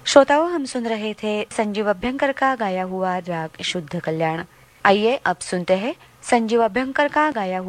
श्रोताओं, हम सुन रहे थे संजीव अभ्यंकर का गाया हुआ राग शुद्ध कल्याण। आइए अब सुनते हैं संजीव अभ्यंकर का गाया हुआ